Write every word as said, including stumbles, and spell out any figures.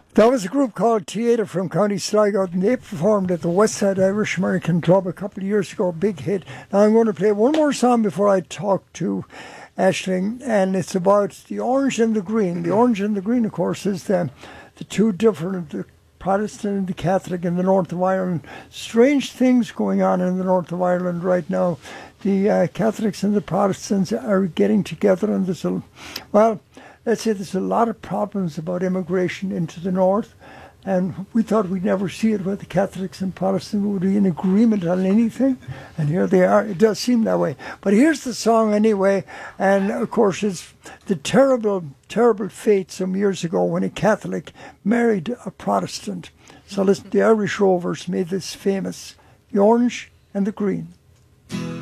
That was a group called Theatre from County Sligo, and they performed at the Westside Irish American Club a couple of years ago, big hit. Now I'm going to play one more song before I talk to Aisling, and it's about the orange and the green. The orange and the green, of course, is the, the two different, the Protestant and the Catholic in the north of Ireland. Strange things going on in the north of Ireland right now. The uh, Catholics and the Protestants are getting together, and there's a, well, let's say there's a lot of problems about immigration into the north, and we thought we'd never see it where the Catholics and Protestants would be in agreement on anything, and here they are. It does seem that way. But here's the song anyway, and of course it's the terrible, terrible fate some years ago when a Catholic married a Protestant. So listen, the Irish Rovers made this famous, the orange and the green.